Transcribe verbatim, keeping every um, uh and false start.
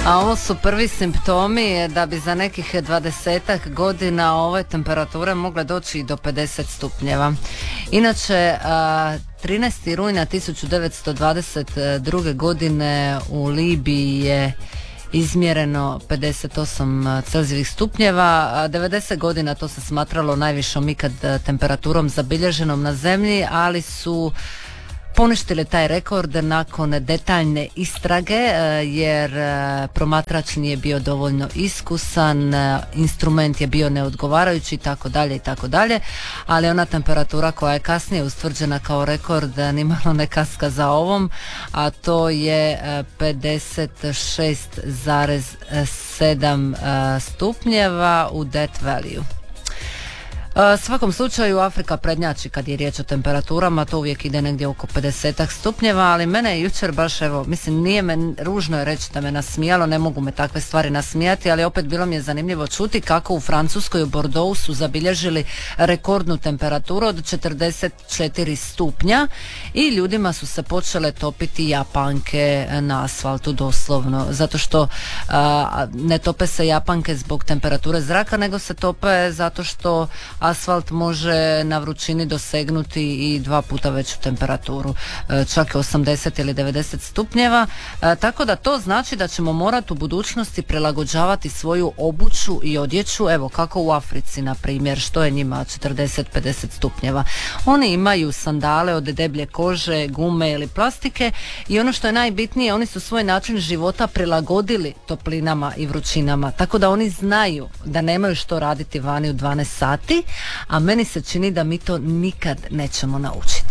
A ovo su prvi simptomi da bi za nekih dvadesetak godina ove temperature mogle doći i do pedeset stupnjeva. Inače, trinaestog rujna tisuću devetsto dvadeset druge godine u Libiji je izmjereno pedeset osam celzijevih stupnjeva. devedeset godina to se smatralo najvišom ikad temperaturom zabilježenom na zemlji, ali su poništili taj rekord nakon detaljne istrage jer promatrač nije bio dovoljno iskusan, instrument je bio neodgovarajući i tako dalje i tako dalje, ali ona temperatura koja je kasnije ustvrđena kao rekord nimalo ne kaska za ovom, a to je pedeset šest zarez sedam stupnjeva u Death Valley. U svakom slučaju Afrika prednjači kad je riječ o temperaturama, to uvijek ide negdje oko pedeset stupnjeva, ali mene je jučer baš, evo, mislim, nije me, ružno je reći da me nasmijalo, ne mogu me takve stvari nasmijati, ali opet bilo mi je zanimljivo čuti kako u Francuskoj u Bordeauxu su zabilježili rekordnu temperaturu od četrdeset četiri stupnja i ljudima su se počele topiti japanke na asfaltu doslovno, zato što a, ne tope se japanke zbog temperature zraka, nego se tope zato što asfalt može na vrućini dosegnuti i dva puta veću temperaturu, čak osamdeset ili devedeset stupnjeva, tako da to znači da ćemo morati u budućnosti prilagođavati svoju obuću i odjeću, evo kako u Africi na primjer, što je njima četrdeset pedeset stupnjeva. Oni imaju sandale od deblje kože, gume ili plastike i ono što je najbitnije, oni su svoj način života prilagodili toplinama i vrućinama, tako da oni znaju da nemaju što raditi vani u dvanaest sati, a meni se čini da mi to nikad nećemo naučiti.